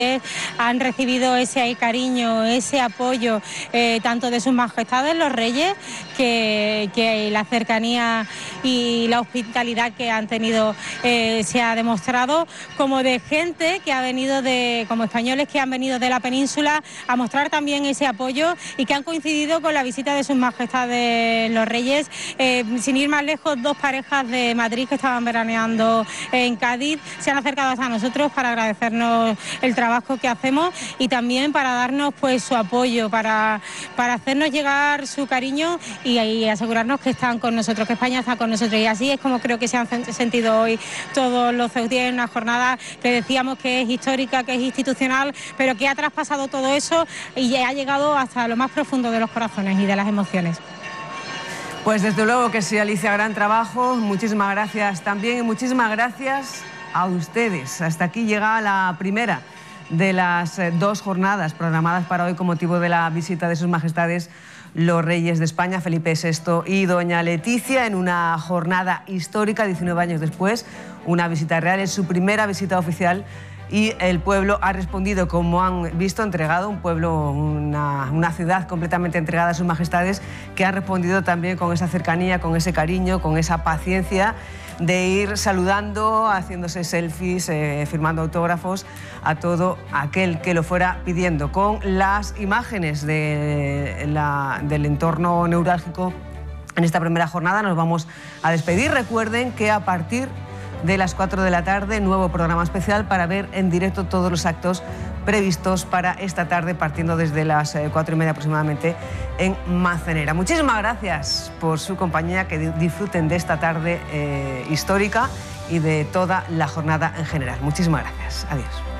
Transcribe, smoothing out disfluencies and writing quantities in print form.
han recibido ese cariño, ese apoyo, tanto de sus majestades, los reyes, que la cercanía y la hospitalidad que han tenido se ha demostrado, como de gente que ha venido como españoles que han venido de la península a mostrar también ese apoyo y que han coincidido con la visita de sus majestades los reyes. Sin ir más lejos, dos parejas de Madrid que estaban veraneando en Cádiz se han acercado hasta nosotros para agradecernos el trabajo que hacemos y también para darnos pues su apoyo, para hacernos llegar su cariño y asegurarnos que están con nosotros, que España está con nosotros. Y así es como creo que se han sentido hoy todos los ceutíes en una jornada que decíamos que es histórica, que es institucional, pero que ha traspasado todo eso y ha llegado hasta lo más profundo de los corazones y de las emociones. Pues desde luego que sí, Alicia, gran trabajo, muchísimas gracias también y muchísimas gracias a ustedes. Hasta aquí llega la primera de las dos jornadas programadas para hoy con motivo de la visita de sus majestades los reyes de España, Felipe VI y doña Leticia, en una jornada histórica, 19 años después, una visita real, es su primera visita oficial y el pueblo ha respondido, como han visto, entregado, un pueblo, una ciudad completamente entregada a sus majestades, que han respondido también con esa cercanía, con ese cariño, con esa paciencia de ir saludando, haciéndose selfies, firmando autógrafos a todo aquel que lo fuera pidiendo, con las imágenes del entorno neurálgico. En esta primera jornada nos vamos a despedir. Recuerden que a partir de las 4 de la tarde, nuevo programa especial para ver en directo todos los actos previstos para esta tarde, partiendo desde las 4:30 aproximadamente en Manzanera. Muchísimas gracias por su compañía, que disfruten de esta tarde histórica y de toda la jornada en general. Muchísimas gracias. Adiós.